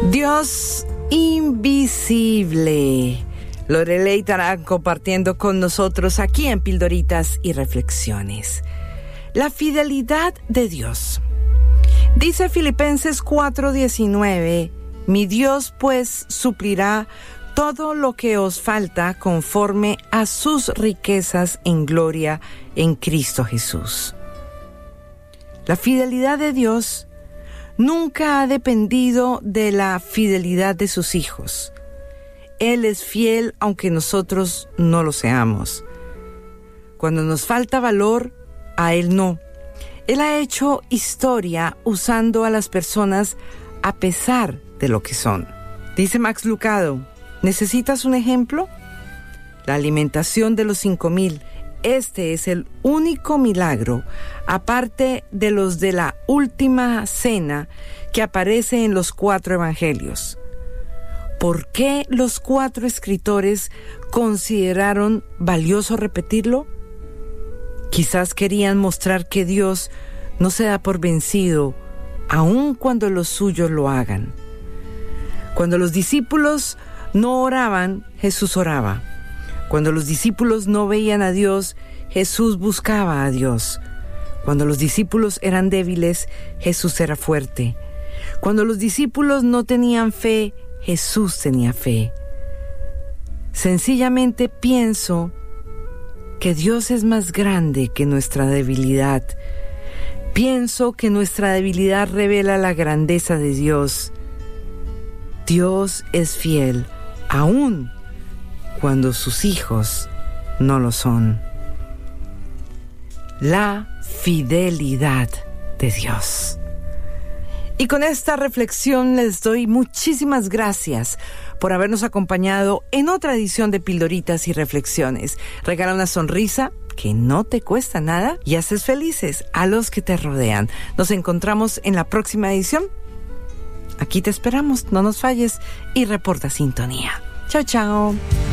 Dios invisible. Lorelei estará compartiendo con nosotros aquí en Pildoritas y Reflexiones. La fidelidad de Dios. Dice Filipenses 4:19, mi Dios pues suplirá todo lo que os falta conforme a sus riquezas en gloria en Cristo Jesús. La fidelidad de Dios nunca ha dependido de la fidelidad de sus hijos. Él es fiel aunque nosotros no lo seamos. Cuando nos falta valor, a Él no. Él ha hecho historia usando a las personas a pesar de lo que son. Dice Max Lucado, ¿necesitas un ejemplo? La alimentación de los 5,000. Este es el único milagro, aparte de los de la última cena, que aparece en los 4 evangelios. ¿Por qué los 4 escritores consideraron valioso repetirlo? Quizás querían mostrar que Dios no se da por vencido, aun cuando los suyos lo hagan. Cuando los discípulos no oraban, Jesús oraba. Cuando los discípulos no veían a Dios, Jesús buscaba a Dios. Cuando los discípulos eran débiles, Jesús era fuerte. Cuando los discípulos no tenían fe, Jesús tenía fe. Sencillamente pienso que Dios es más grande que nuestra debilidad. Pienso que nuestra debilidad revela la grandeza de Dios. Dios es fiel, aún cuando sus hijos no lo son. La fidelidad de Dios. Y con esta reflexión les doy muchísimas gracias por habernos acompañado en otra edición de Pildoritas y Reflexiones. Regala una sonrisa que no te cuesta nada y haces felices a los que te rodean. Nos encontramos en la próxima edición. Aquí te esperamos, no nos falles y reporta sintonía. Chao, chao.